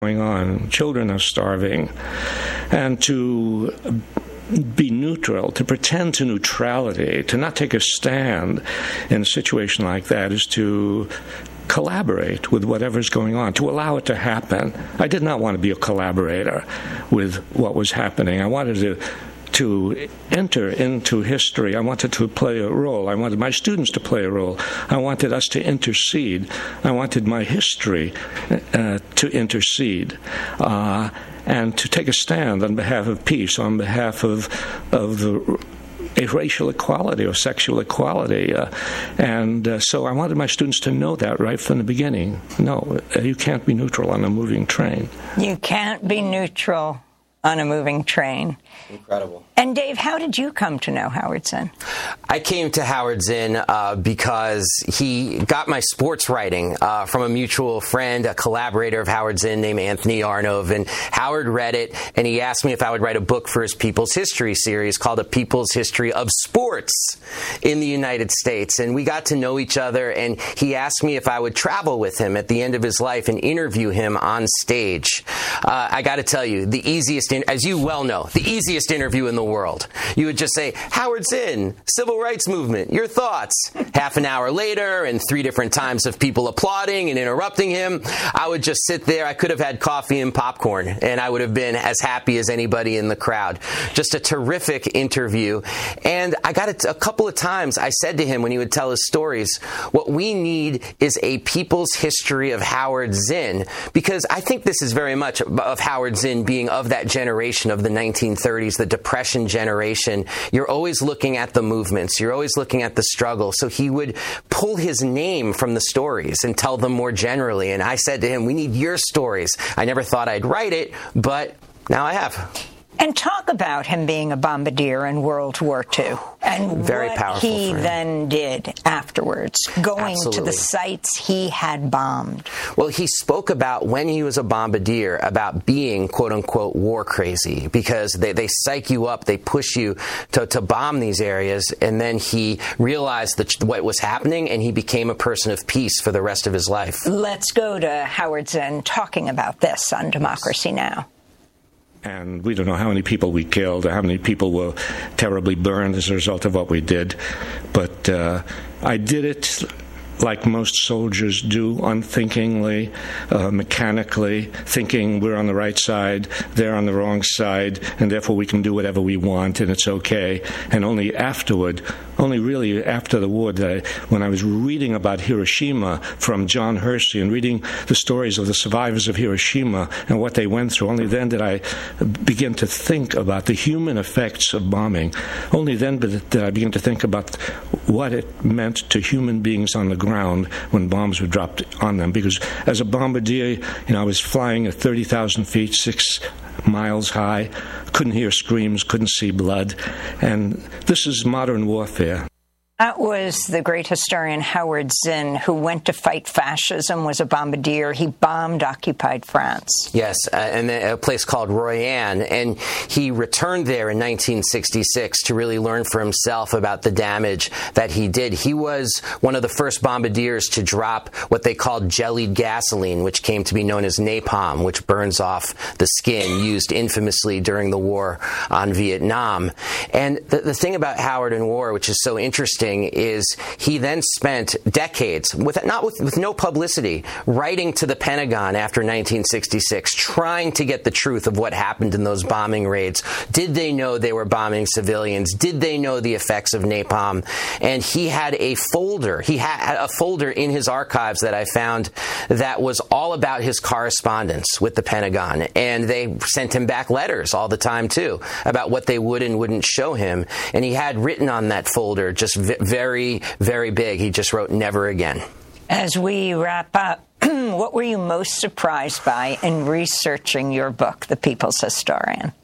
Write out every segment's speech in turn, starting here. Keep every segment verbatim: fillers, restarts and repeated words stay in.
going on. Children are starving. And to be neutral, to pretend to neutrality, to not take a stand in a situation like that is to collaborate with whatever's going on, to allow it to happen. I did not want to be a collaborator with what was happening. I wanted to to enter into history. I wanted to play a role. I wanted my students to play a role. I wanted us to intercede. I wanted my history uh, to intercede uh, and to take a stand on behalf of peace, on behalf of of the racial equality or sexual equality. Uh, and uh, so I wanted my students to know that right from the beginning. No, you can't be neutral on a moving train. You can't be neutral on a moving train. Incredible. And Dave, how did you come to know Howard Zinn? I came to Howard Zinn uh, because he got my sports writing uh, from a mutual friend, a collaborator of Howard Zinn named Anthony Arnove. And Howard read it, and he asked me if I would write a book for his People's History series called A People's History of Sports in the United States. And we got to know each other, and he asked me if I would travel with him at the end of his life and interview him on stage. Uh, I got to tell you, the easiest, in, as you well know, the easiest interview in the world. You would just say, Howard Zinn, Civil Rights Movement, your thoughts. Half an hour later, and three different times of people applauding and interrupting him, I would just sit there. I could have had coffee and popcorn, and I would have been as happy as anybody in the crowd. Just a terrific interview. And I got it a couple of times. I said to him when he would tell his stories, what we need is a people's history of Howard Zinn, because I think this is very much of Howard Zinn being of that generation of the nineteen thirties, the Depression generation. You're always looking at the movements. You're always looking at the struggle. So he would pull his name from the stories and tell them more generally. And I said to him, we need your stories. I never thought I'd write it, but now I have. And talk about him being a bombardier in World War Two and Very what powerful he friend. then did afterwards, going Absolutely. to the sites he had bombed. Well, he spoke about when he was a bombardier about being, quote unquote, war crazy, because they, they psych you up, they push you to, to bomb these areas. And then he realized that what was happening, and he became a person of peace for the rest of his life. Let's go to Howard Zinn talking about this on Democracy Now! And we don't know how many people we killed or how many people were terribly burned as a result of what we did. But uh, I did it like most soldiers do, unthinkingly, uh, mechanically, thinking we're on the right side, they're on the wrong side, and therefore we can do whatever we want and it's okay. And only afterward, only really after the war, that I, when I was reading about Hiroshima from John Hersey and reading the stories of the survivors of Hiroshima and what they went through, only then did I begin to think about the human effects of bombing. Only then did I begin to think about what it meant to human beings on the ground when bombs were dropped on them. Because as a bombardier, you know, I was flying at thirty thousand feet, six miles high, couldn't hear screams, couldn't see blood. And this is modern warfare. That was the great historian Howard Zinn, who went to fight fascism, was a bombardier. He bombed occupied France. Yes, uh, and a place called Royan. And he returned there in nineteen sixty-six to really learn for himself about the damage that he did. He was one of the first bombardiers to drop what they called jellied gasoline, which came to be known as napalm, which burns off the skin, used infamously during the war on Vietnam. And the, the thing about Howard and war, which is so interesting, is he then spent decades, with not with, with no publicity, writing to the Pentagon after nineteen sixty-six, trying to get the truth of what happened in those bombing raids. Did they know they were bombing civilians? Did they know the effects of napalm? And he had a folder, he had a folder in his archives that I found that was all about his correspondence with the Pentagon. And they sent him back letters all the time, too, about what they would and wouldn't show him. And he had written on that folder just very, very big. He just wrote, never again. As we wrap up, what were you most surprised by in researching your book, The People's Historian?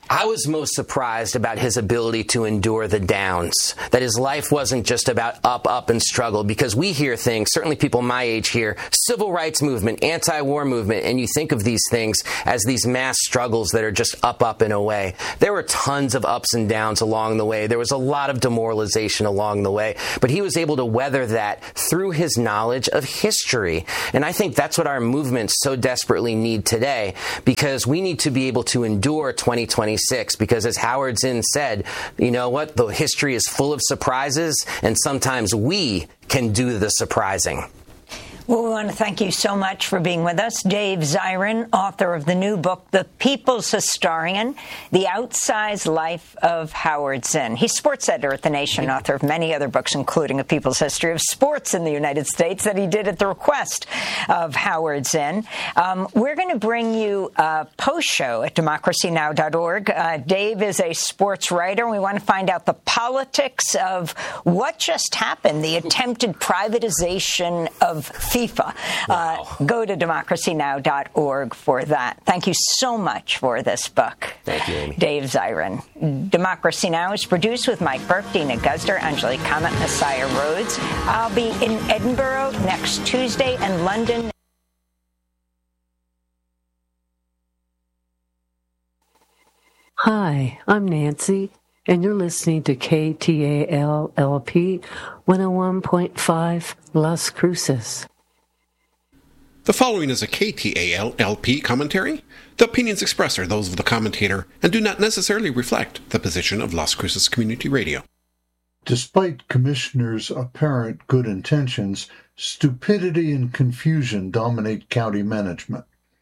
I was most surprised about his ability to endure the downs, that his life wasn't just about up, up, and struggle, because we hear things, certainly people my age hear, civil rights movement, anti-war movement, and you think of these things as these mass struggles that are just up, up, and away. There were tons of ups and downs along the way. There was a lot of demoralization along the way, but he was able to weather that through his knowledge of history. And I think that's what our movements so desperately need today, because we need to be able to endure twenty twenty-six, because as Howard Zinn said, you know what, the history is full of surprises, and sometimes we can do the surprising. Well, we want to thank you so much for being with us. Dave Zirin, author of the new book, The People's Historian, The Outsized Life of Howard Zinn. He's sports editor at The Nation, author of many other books, including A People's History of Sports in the United States, that he did at the request of Howard Zinn. Um, we're going to bring you a post-show at democracy now dot org. Uh, Dave is a sports writer, and we want to find out the politics of what just happened, the attempted privatization of FIFA. Wow. Uh, go to democracy now dot org for that. Thank you so much for this book. Thank you, Amy. Dave Zirin. Democracy Now! Is produced with Mike Burke, Dina Guzder, Angelique Comet, Messiah Rhodes. I'll be in Edinburgh next Tuesday and London. Hi, I'm Nancy, and you're listening to K T A L L P one oh one point five Las Cruces. The following is a K T A L L P commentary. The opinions expressed are those of the commentator and do not necessarily reflect the position of Las Cruces Community Radio. Despite commissioners' apparent good intentions, stupidity and confusion dominate county management.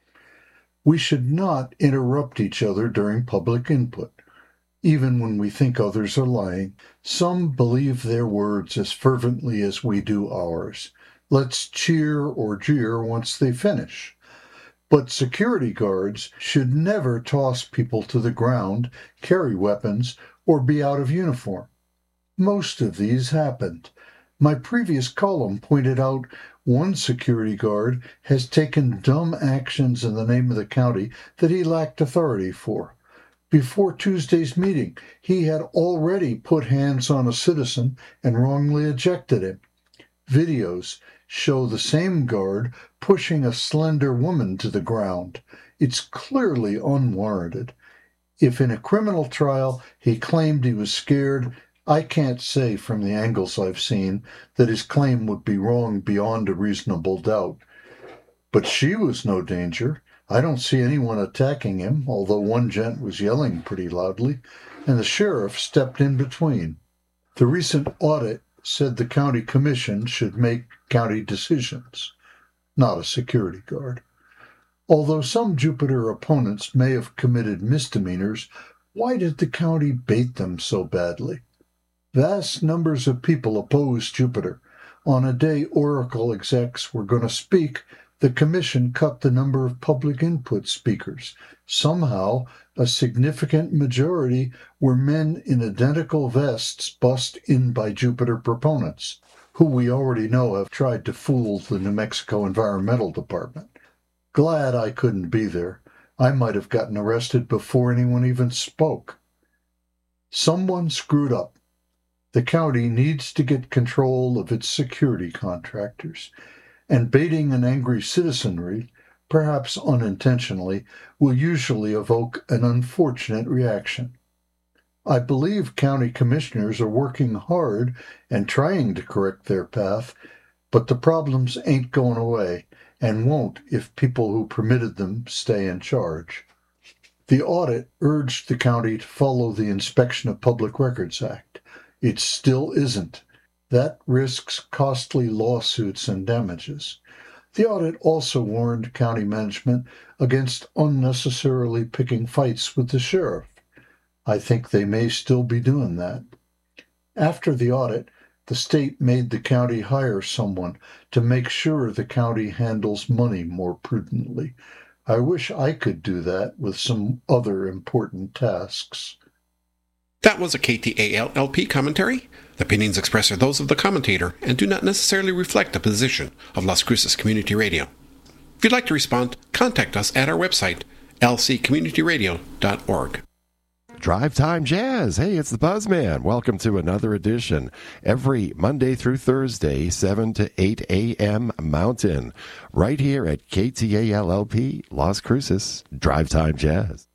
We should not interrupt each other during public input. Even when we think others are lying, some believe their words as fervently as we do ours. Let's cheer or jeer once they finish. But security guards should never toss people to the ground, carry weapons, or be out of uniform. Most of these happened. My previous column pointed out one security guard has taken dumb actions in the name of the county that he lacked authority for. Before Tuesday's meeting, he had already put hands on a citizen and wrongly ejected him. Videos show the same guard pushing a slender woman to the ground. It's clearly unwarranted. If in a criminal trial he claimed he was scared, I can't say from the angles I've seen that his claim would be wrong beyond a reasonable doubt. But she was no danger. I don't see anyone attacking him, although one gent was yelling pretty loudly, and the sheriff stepped in between. The recent audit said the county commission should make county decisions, not a security guard. Although some Jupiter opponents may have committed misdemeanors, why did the county bait them so badly? Vast numbers of people opposed Jupiter. On a day Oracle execs were going to speak, the commission cut the number of public input speakers. Somehow, a significant majority were men in identical vests bussed in by Jupiter proponents, who we already know have tried to fool the New Mexico Environmental Department. Glad I couldn't be there. I might have gotten arrested before anyone even spoke. Someone screwed up. The county needs to get control of its security contractors, and baiting an angry citizenry, perhaps unintentionally, will usually evoke an unfortunate reaction. I believe county commissioners are working hard and trying to correct their path, but the problems ain't going away and won't if people who permitted them stay in charge. The audit urged the county to follow the Inspection of Public Records Act. It still isn't. That risks costly lawsuits and damages. The audit also warned county management against unnecessarily picking fights with the sheriff. I think they may still be doing that. After the audit, the state made the county hire someone to make sure the county handles money more prudently. I wish I could do that with some other important tasks. That was a K T A L L P commentary. The opinions expressed are those of the commentator and do not necessarily reflect the position of Las Cruces Community Radio. If you'd like to respond, contact us at our website, l c community radio dot org. Drive Time Jazz. Hey, it's the Buzzman. Welcome to another edition. Every Monday through Thursday, seven to eight a.m. Mountain, right here at K T A L L P, Las Cruces, Drive Time Jazz.